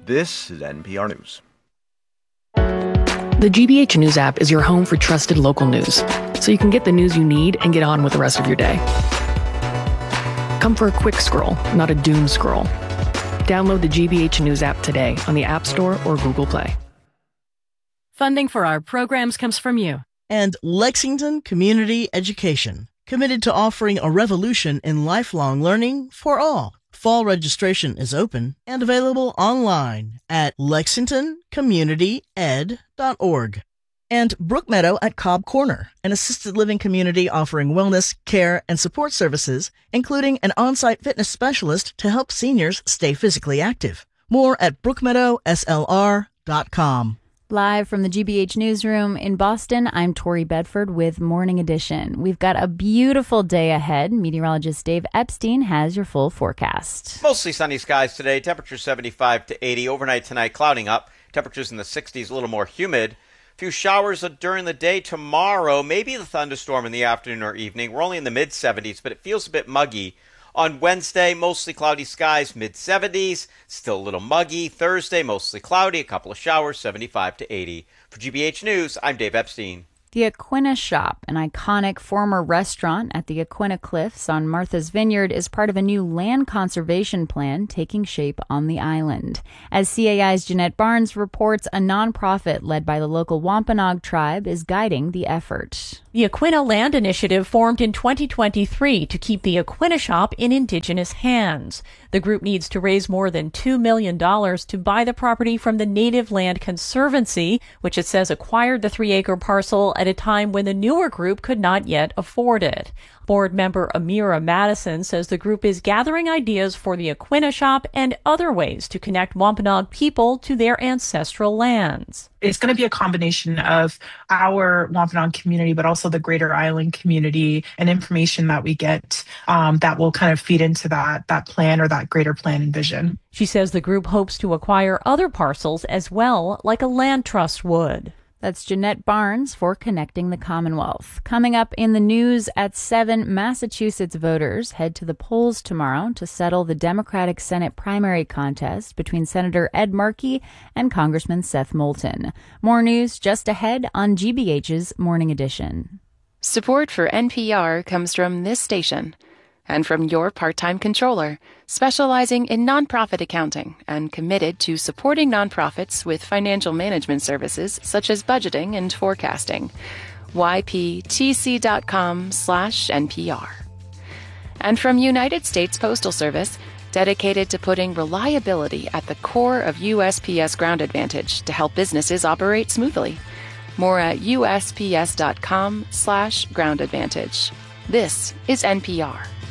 This is NPR News. The GBH News app is your home for trusted local news, so you can get the news you need and get on with the rest of your day. Come for a quick scroll, not a doom scroll. Download the GBH News app today on the App Store or Google Play. Funding for our programs comes from you. And Lexington Community Education, committed to offering a revolution in lifelong learning for all. Fall registration is open and available online at lexingtoncommunityed.org. And Brookmeadow at Cobb Corner, an assisted living community offering wellness, care, and support services, including an on-site fitness specialist to help seniors stay physically active. More at brookmeadowslr.com. Live from the GBH Newsroom in Boston, I'm Tori Bedford with Morning Edition. We've got a beautiful day ahead. Meteorologist Dave Epstein has your full forecast. Mostly sunny skies today. Temperatures 75 to 80. Overnight tonight, clouding up. Temperatures in the 60s, a little more humid. A few showers during the day tomorrow. Maybe the thunderstorm in the afternoon or evening. We're only in the mid-70s, but it feels a bit muggy. On Wednesday, mostly cloudy skies, mid-70s, still a little muggy. Thursday, mostly cloudy, a couple of showers, 75 to 80. For GBH News, I'm Dave Epstein. The Aquinnah Shop, an iconic former restaurant at the Aquinnah Cliffs on Martha's Vineyard, is part of a new land conservation plan taking shape on the island. As CAI's Jeanette Barnes reports, a nonprofit led by the local Wampanoag tribe is guiding the effort. The Aquinnah Land Initiative formed in 2023 to keep the Aquinnah Shop in Indigenous hands. The group needs to raise more than $2 million to buy the property from the Native Land Conservancy, which it says acquired the 3-acre parcel at a time when the newer group could not yet afford it. Board member Amira Madison says the group is gathering ideas for the Aquinnah Shop and other ways to connect Wampanoag people to their ancestral lands. It's going to be a combination of our Wampanoag community, but also the greater island community and information that we get that will kind of feed into that plan or that greater plan and vision. She says the group hopes to acquire other parcels as well, like a land trust would. That's Jeanette Barnes for Connecting the Commonwealth. Coming up in the news at 7, Massachusetts voters head to the polls tomorrow to settle the Democratic Senate primary contest between Senator Ed Markey and Congressman Seth Moulton. More news just ahead on GBH's Morning Edition. Support for NPR comes from this station and from your part-time controller, specializing in nonprofit accounting and committed to supporting nonprofits with financial management services such as budgeting and forecasting. yptc.com/NPR. And from United States Postal Service, dedicated to putting reliability at the core of USPS Ground Advantage to help businesses operate smoothly. More at USPS.com/Ground Advantage. This is NPR.